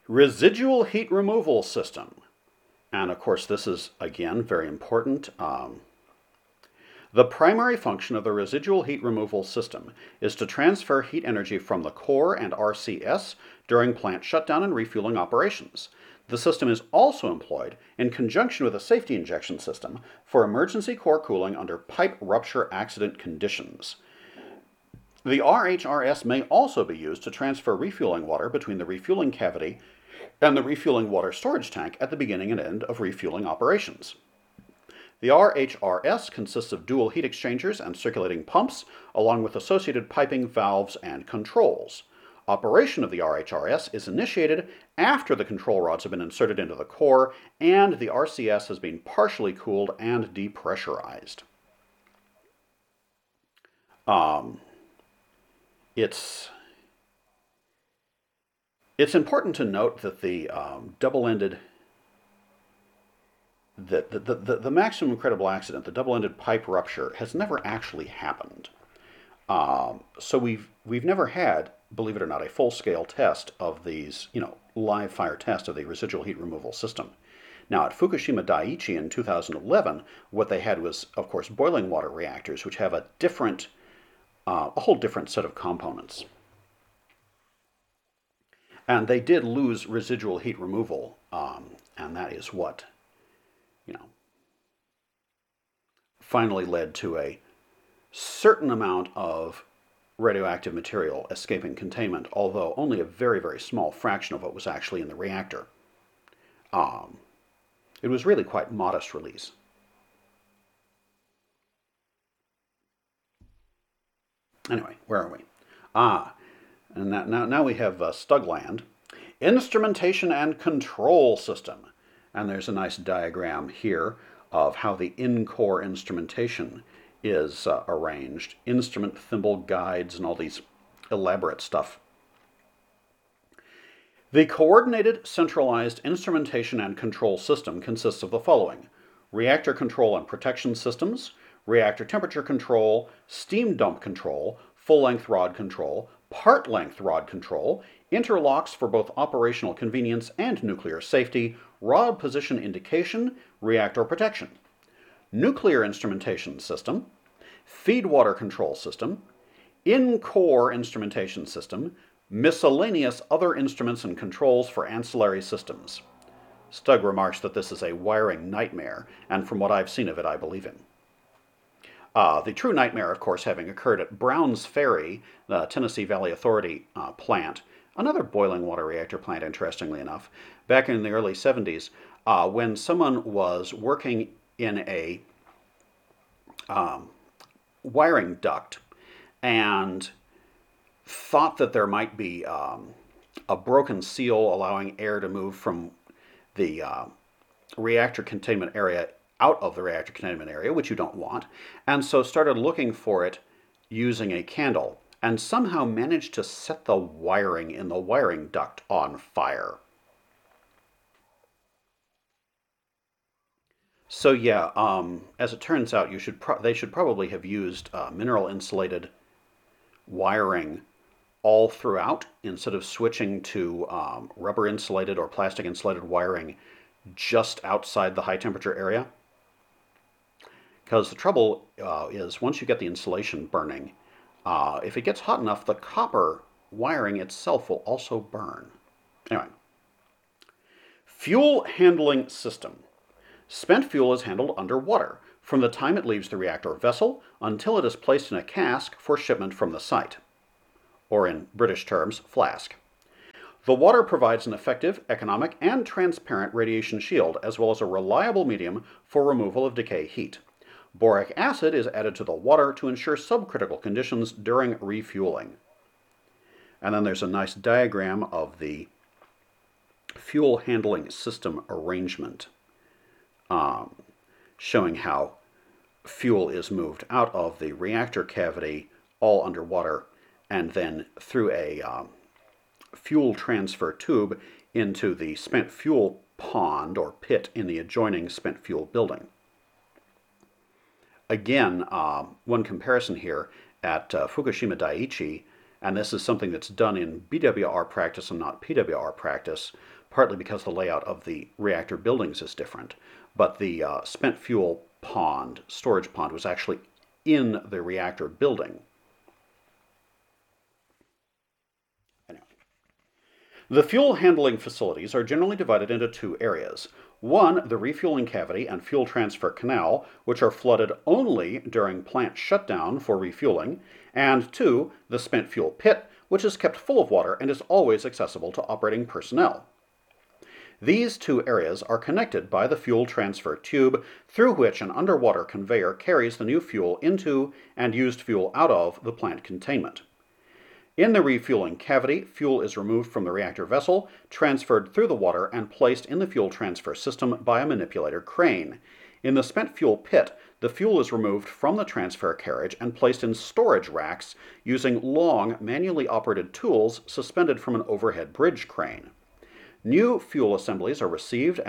Residual heat removal system. And of course, this is, again, very important. The primary function of the residual heat removal system is to transfer heat energy from the core and RCS during plant shutdown and refueling operations. The system is also employed in conjunction with a safety injection system for emergency core cooling under pipe rupture accident conditions. The RHRS may also be used to transfer refueling water between the refueling cavity and the refueling water storage tank at the beginning and end of refueling operations. The RHRS consists of dual heat exchangers and circulating pumps, along with associated piping, valves, and controls. Operation of the RHRS is initiated after the control rods have been inserted into the core and the RCS has been partially cooled and depressurized. It's important to note that the double-ended, the maximum credible accident, the double-ended pipe rupture, has never actually happened. So we've never had, believe it or not, a full-scale test of these, live fire test of the residual heat removal system. Now, at Fukushima Daiichi in 2011, what they had was, of course, boiling water reactors, which have a whole different set of components. And they did lose residual heat removal, and that is what, finally led to a certain amount of radioactive material escaping containment, although only a very, very small fraction of what was actually in the reactor. It was really quite modest release. Anyway, where are we? And now we have Stugland. Instrumentation and control system. And there's a nice diagram here of how the in-core instrumentation is arranged. Instrument thimble guides and all these elaborate stuff. The coordinated centralized instrumentation and control system consists of the following: reactor control and protection systems, reactor temperature control, steam dump control, full-length rod control, part-length rod control, interlocks for both operational convenience and nuclear safety, rod position indication, reactor protection. Nuclear instrumentation system, feed water control system, in-core instrumentation system, miscellaneous other instruments and controls for ancillary systems. Stug remarks that this is a wiring nightmare, and from what I've seen of it, I believe him. The true nightmare, of course, having occurred at Browns Ferry, the Tennessee Valley Authority plant, another boiling water reactor plant, interestingly enough, back in the early 70s, when someone was working in a wiring duct and thought that there might be a broken seal allowing air to move from the reactor containment area out of the reactor containment area, which you don't want, and so started looking for it using a candle, and somehow managed to set the wiring in the wiring duct on fire. So yeah, as it turns out, they should probably have used mineral insulated wiring all throughout instead of switching to rubber insulated or plastic insulated wiring just outside the high temperature area. Because the trouble is, once you get the insulation burning, if it gets hot enough, the copper wiring itself will also burn. Anyway, fuel handling system. Spent fuel is handled underwater from the time it leaves the reactor vessel until it is placed in a cask for shipment from the site, or in British terms, flask. The water provides an effective, economic, and transparent radiation shield, as well as a reliable medium for removal of decay heat. Boric acid is added to the water to ensure subcritical conditions during refueling. And then there's a nice diagram of the fuel handling system arrangement, showing how fuel is moved out of the reactor cavity, all underwater, and then through a fuel transfer tube into the spent fuel pond or pit in the adjoining spent fuel building. Again, one comparison here at Fukushima Daiichi, and this is something that's done in BWR practice and not PWR practice, partly because the layout of the reactor buildings is different. But the spent fuel pond, storage pond, was actually in the reactor building. Anyway. The fuel handling facilities are generally divided into two areas. One, the refueling cavity and fuel transfer canal, which are flooded only during plant shutdown for refueling, and two, the spent fuel pit, which is kept full of water and is always accessible to operating personnel. These two areas are connected by the fuel transfer tube, through which an underwater conveyor carries the new fuel into and used fuel out of the plant containment. In the refueling cavity, fuel is removed from the reactor vessel, transferred through the water, and placed in the fuel transfer system by a manipulator crane. In the spent fuel pit, the fuel is removed from the transfer carriage and placed in storage racks using long, manually operated tools suspended from an overhead bridge crane. New fuel assemblies are received